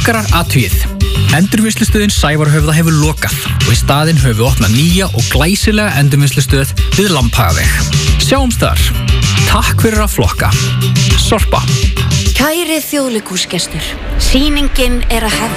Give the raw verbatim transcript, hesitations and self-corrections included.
Flokkarar athugið. Endurvinnslustöðin Sævarhöfða hefur lokað og í staðinn höfum við opnað nýja og glæsilega endurvinnslustöð við Lambhagaveg. Sjáumst þar. Takk fyrir að flokka. Sorpa. Kæri þjóðleikhúsgestur, sýningin er að hefjast.